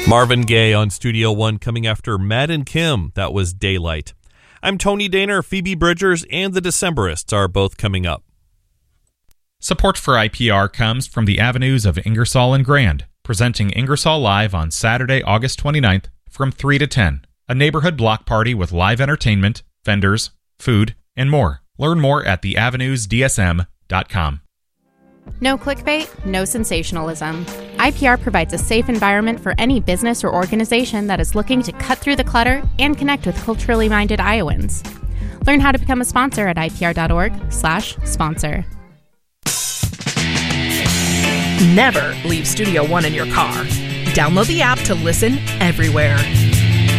Marvin Gaye on Studio One coming after Matt and Kim. That was Daylight. I'm Tony Daner. Phoebe Bridgers and the Decemberists are both coming up. Support for IPR comes from the Avenues of Ingersoll and Grand, presenting Ingersoll Live on Saturday, August 29th from 3 to 10. A neighborhood block party with live entertainment, vendors, food, and more. Learn more at theavenusdsm.com. No clickbait, no sensationalism. IPR provides a safe environment for any business or organization that is looking to cut through the clutter and connect with culturally minded Iowans. Learn how to become a sponsor at ipr.org/sponsor. Never leave Studio One in your car. Download the app to listen everywhere.